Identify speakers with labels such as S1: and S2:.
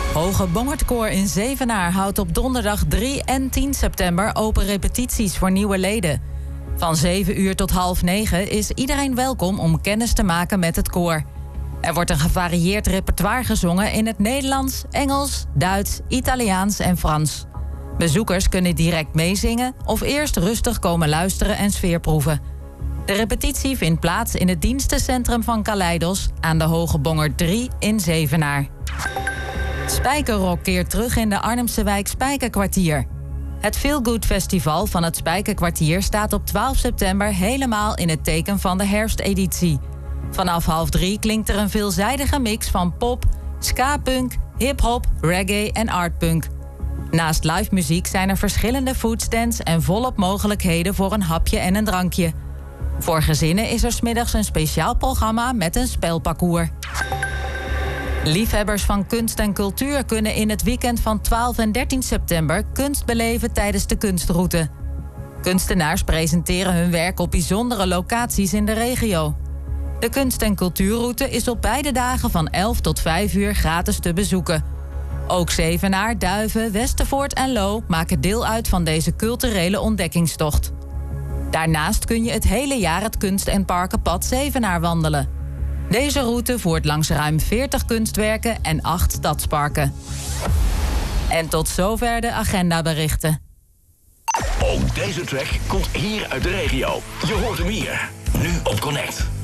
S1: Hoge Bongertkoor in Zevenaar houdt op donderdag 3 en 10 september open repetities voor nieuwe leden. Van 7 uur tot 8:30 is iedereen welkom om kennis te maken met het koor. Er wordt een gevarieerd repertoire gezongen in het Nederlands, Engels, Duits, Italiaans en Frans. Bezoekers kunnen direct meezingen of eerst rustig komen luisteren en sfeerproeven. De repetitie vindt plaats in het dienstencentrum van Kaleidos aan de Hoge Bonger 3 in Zevenaar. Spijkerrock keert terug in de Arnhemse wijk Spijkerkwartier. Het Feel Good Festival van het Spijkerkwartier staat op 12 september helemaal in het teken van de herfsteditie. Vanaf 2:30 klinkt er een veelzijdige mix van pop, ska-punk, hip-hop, reggae en artpunk. Naast live muziek zijn er verschillende foodstands en volop mogelijkheden voor een hapje en een drankje. Voor gezinnen is er 's middags een speciaal programma met een spelparcours. Liefhebbers van kunst en cultuur kunnen in het weekend van 12 en 13 september kunst beleven tijdens de kunstroute. Kunstenaars presenteren hun werk op bijzondere locaties in de regio. De kunst- en cultuurroute is op beide dagen van 11 tot 5 uur gratis te bezoeken. Ook Zevenaar, Duiven, Westervoort en Loo maken deel uit van deze culturele ontdekkingstocht. Daarnaast kun je het hele jaar het kunst- en parkenpad Zevenaar wandelen. Deze route voert langs ruim 40 kunstwerken en 8 stadsparken. En tot zover de agendaberichten.
S2: Ook deze track komt hier uit de regio. Je hoort hem hier, nu op Connect.